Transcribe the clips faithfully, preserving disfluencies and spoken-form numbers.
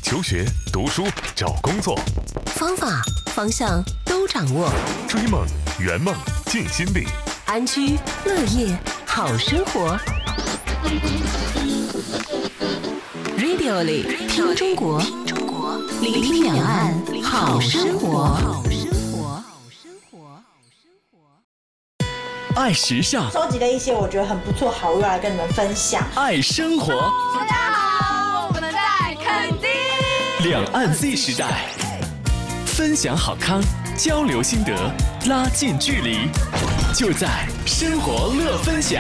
求学、读书、找工作， 方法、方向都掌握。 追梦、圆梦、尽心力， 安居乐业，好生活。Radio 里听中国，聆听两岸，好生活。 爱时尚， 收集了一些我觉得很不错好物要来跟你们分享。 爱生活， 大家好，我们在垦丁。 两岸 Z 时代，分享好康，交流心得，拉近距离，就在生活乐分享。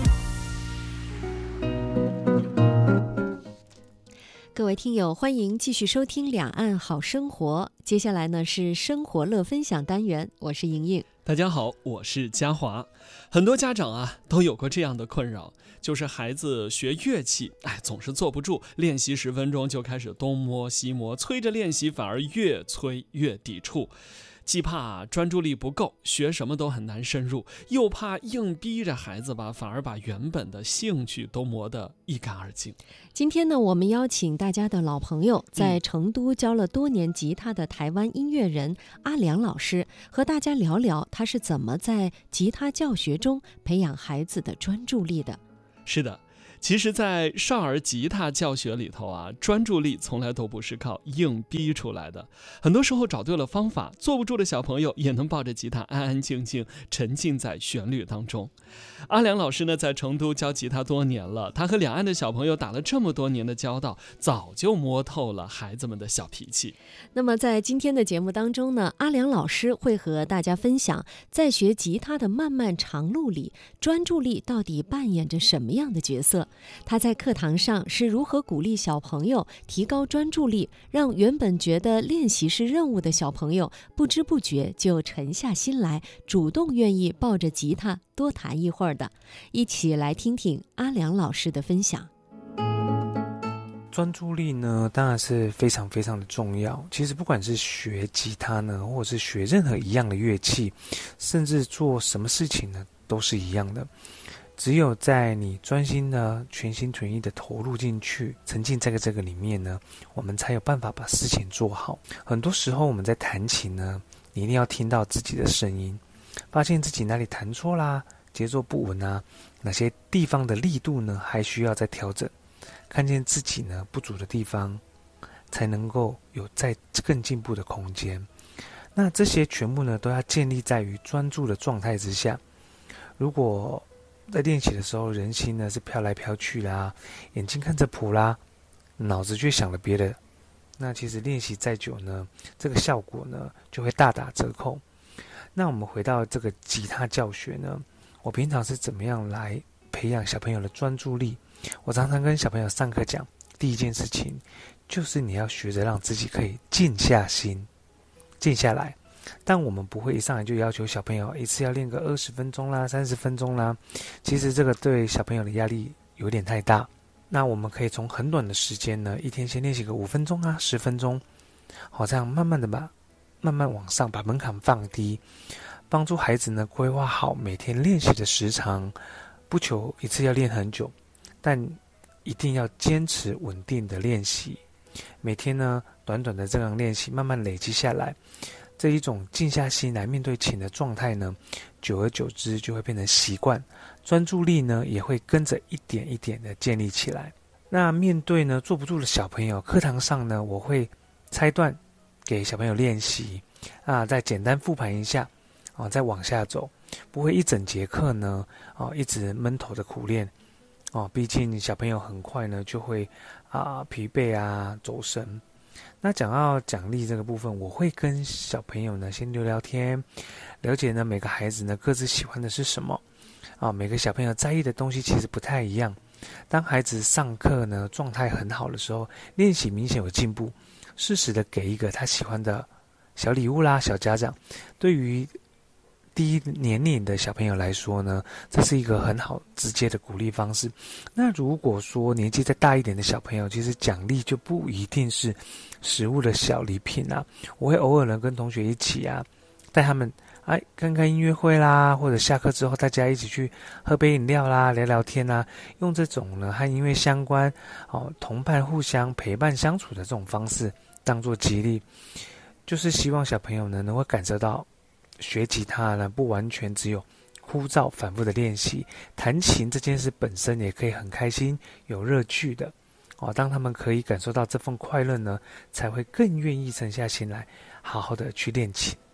各位听友，欢迎继续收听两岸好生活。接下来呢是生活乐分享单元，我是莹莹。 大家好，我是嘉华。很多家长啊都有过这样的困扰，就是孩子学乐器，哎，总是坐不住，练习十分钟就开始东摸西摸，催着练习反而越催越抵触。既怕专注力不够，学什么都很难深入，又怕硬逼着孩子吧，反而把原本的兴趣都磨得一干二净。 今天呢，我们邀请大家的老朋友，在成都教了多年吉他的台湾音乐人阿良老师，和大家聊聊他是怎么在吉他教学中培养孩子的专注力的。 是的，其实在少儿吉他教学里头啊，专注力从来都不是靠硬逼出来的。很多时候找对了方法，坐不住的小朋友也能抱着吉他安安静静沉浸在旋律当中。阿良老师呢，在成都教吉他多年了，他和两岸的小朋友打了这么多年的交道，早就摸透了孩子们的小脾气。 那么在今天的节目当中呢，阿良老师会和大家分享，在学吉他的漫漫长路里，专注力到底扮演着什么样的角色？他在课堂上是如何鼓励小朋友提高专注力，让原本觉得练习是任务的小朋友不知不觉就沉下心来，主动愿意抱着吉他多弹一会儿的。一起来听听阿良老师的分享。 专注力呢，当然是非常非常的重要。其实不管是学吉他呢，或者是学任何一样的乐器，甚至做什么事情呢，都是一样的。只有在你专心的、全心全意的投入进去，沉浸在这个里面呢，我们才有办法把事情做好。很多时候我们在弹琴呢，你一定要听到自己的声音，发现自己哪里弹错啦，节奏不稳啊，哪些地方的力度呢还需要再调整，看见自己呢不足的地方，才能够有再更进步的空间。那这些全部呢都要建立在于专注的状态之下。如果在练习的时候，人心呢是飘来飘去啦，眼睛看着谱啦，脑子却想了别的，那其实练习再久呢，这个效果呢就会大打折扣。那我们回到这个吉他教学呢，我平常是怎么样来培养小朋友的专注力？我常常跟小朋友上课讲，第一件事情就是你要学着让自己可以静下心，静下来。但我们不会一上来就要求小朋友一次要练个二十分钟啦、三十分钟啦，其实这个对小朋友的压力有点太大。那我们可以从很短的时间呢，一天先练习个五分钟啊、十分钟，好，这样慢慢的把慢慢往上把门槛放低，帮助孩子呢规划好每天练习的时长，不求一次要练很久，但一定要坚持稳定的练习。每天呢短短的这样练习，慢慢累积下来。这一种静下心来面对琴的状态呢，久而久之就会变成习惯，专注力呢也会跟着一点一点的建立起来。那面对呢坐不住的小朋友，课堂上呢我会拆段给小朋友练习啊，再简单复盘一下啊，再往下走，不会一整节课呢啊一直闷头的苦练哦，毕竟小朋友很快呢就会啊疲惫啊走神。那讲到奖励这个部分，我会跟小朋友呢先聊聊天，了解呢每个孩子呢各自喜欢的是什么啊，每个小朋友在意的东西其实不太一样。当孩子上课呢状态很好的时候，练习明显有进步，适时的给一个他喜欢的小礼物啦、小嘉奖，对于低年龄的小朋友来说呢，这是一个很好直接的鼓励方式。那如果说年纪再大一点的小朋友，其实奖励就不一定是食物的小礼品啊，我会偶尔呢跟同学一起啊，带他们哎，看看音乐会啦，或者下课之后大家一起去喝杯饮料啦，聊聊天啦，用这种呢和音乐相关哦，同伴互相陪伴相处的这种方式当做激励，就是希望小朋友呢能够感受到学吉他呢不完全只有枯燥反复的练习，弹琴这件事本身也可以很开心有乐趣的哦。当他们可以感受到这份快乐呢，才会更愿意沉下心来好好的去练琴。